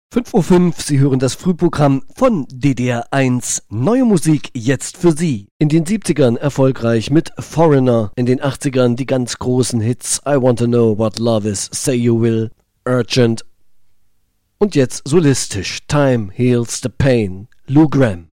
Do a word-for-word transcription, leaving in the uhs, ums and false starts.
fünf Uhr fünf, Sie hören das Frühprogramm von D D R eins. Neue Musik jetzt für Sie. In den siebzigern erfolgreich mit Foreigner, in den achtzigern die ganz großen Hits I Want to Know What Love Is, Say You Will, Urgent und jetzt solistisch Time Heals the Pain, Lou Gramm.